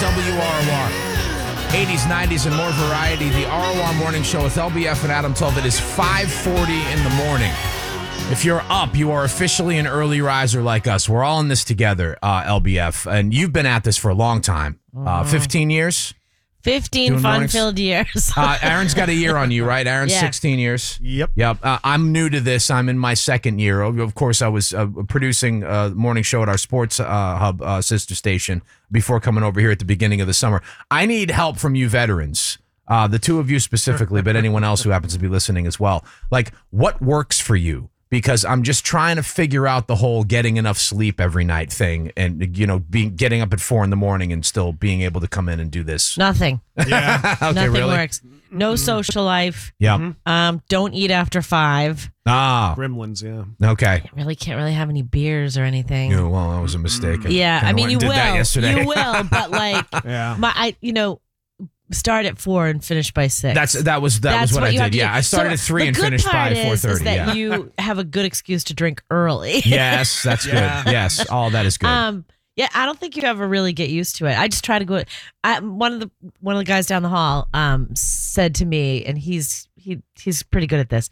WROR. 80s, 90s, and more variety. The ROR Morning Show with LBF and Adam 12. It is 5:40 in the morning. If you're up, you are officially an early riser like us. We're all in this together, LBF. And you've been at this for a long time. 15 years? 15 fun-filled years. Aaron's got a year on you, right? Aaron's 16 years. Yep. I'm new to this. I'm in my second year. Of course, I was producing a morning show at our Sports Hub sister station before coming over here at the beginning of the summer. I need help from you veterans, the two of you specifically, but anyone else who happens to be listening as well. Like, what works for you? Because I'm just trying to figure out the whole getting enough sleep every night thing, and getting up at 4 a.m. and still being able to come in and do this. Nothing. Yeah. Okay, Nothing really? works. No social life. Yeah. Don't eat after 5. Gremlins, yeah. Okay. Can't really have any beers or anything. Yeah, well, that was a mistake. Yeah, I mean, you will. That yesterday. You will, but like, Yeah. start at 4 and finish by 6. That was what I you have did. to Yeah, do. I started at 3 and finished by 4:30. Is that Yeah. you have a good excuse to drink early. Yes, that's Yeah. good. Yes, all that is good. Yeah, I don't think you ever really get used to it. I just try to go. One of the guys down the hall said to me, and he's pretty good at this.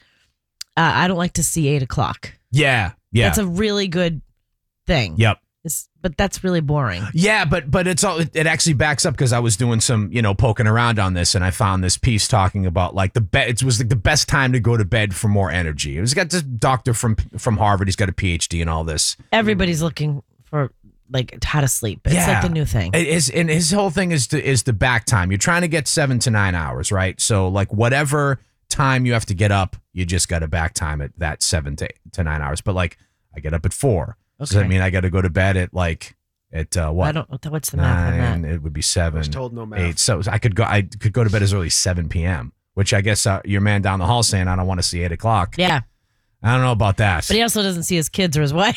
I don't like to see 8 o'clock. Yeah. That's a really good thing. Yep. But that's really boring. Yeah, but it actually backs up because I was doing some poking around on this, and I found this piece talking about like it was like the best time to go to bed for more energy. It was got this doctor from Harvard. He's got a PhD and all this. Everybody's looking for like how to sleep. It's like the new thing. It is, and his whole thing is the back time. You're trying to get 7 to 9 hours, right? So like whatever time you have to get up, you just got to back time at that 7 to 9 hours. But like I get up at 4. Okay. Does that mean I got to go to bed at what? I don't. What's the math on 9, that? it would be 7. I was told no math. 8. So I could go to bed as early as 7 p.m., which I guess your man down the hall saying I don't want to see 8 o'clock. Yeah, I don't know about that. but he also doesn't see his kids or his wife.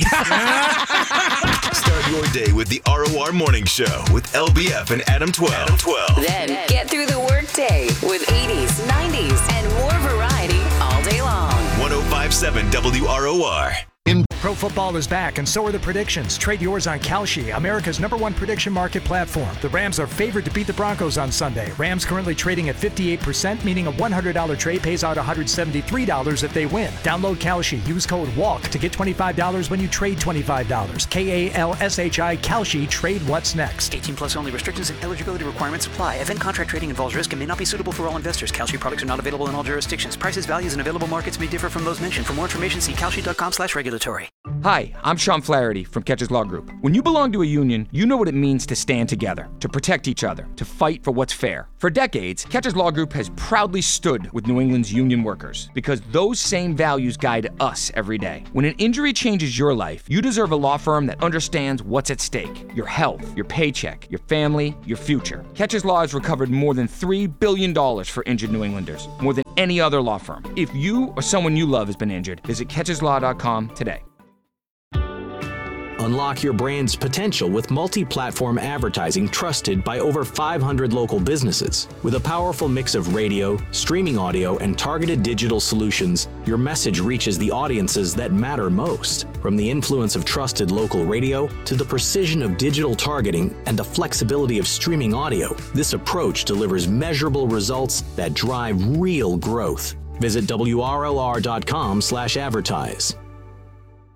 Start your day with the ROR Morning Show with LBF and Adam 12. Then get through the workday with 80s, 90s, and more variety all day long. 105.7 WROR. Pro football is back, and so are the predictions. Trade yours on Kalshi, America's #1 prediction market platform. The Rams are favored to beat the Broncos on Sunday. Rams currently trading at 58%, meaning a $100 trade pays out $173 if they win. Download Kalshi. Use code WALK to get $25 when you trade $25. KALSHI Kalshi. Trade what's next. 18 plus only. Restrictions and eligibility requirements apply. Event contract trading involves risk and may not be suitable for all investors. Kalshi products are not available in all jurisdictions. Prices, values, and available markets may differ from those mentioned. For more information, see kalshi.com/regulatory. Hi, I'm Sean Flaherty from Catches Law Group. When you belong to a union, you know what it means to stand together, to protect each other, to fight for what's fair. For decades, Catches Law Group has proudly stood with New England's union workers because those same values guide us every day. When an injury changes your life, you deserve a law firm that understands what's at stake: your health, your paycheck, your family, your future. Catches Law has recovered more than $3 billion for injured New Englanders, more than any other law firm. If you or someone you love has been injured, visit catcheslaw.com today. Unlock your brand's potential with multi-platform advertising trusted by over 500 local businesses. With a powerful mix of radio, streaming audio, and targeted digital solutions, your message reaches the audiences that matter most. From the influence of trusted local radio to the precision of digital targeting and the flexibility of streaming audio, this approach delivers measurable results that drive real growth. Visit WRLR.com/advertise.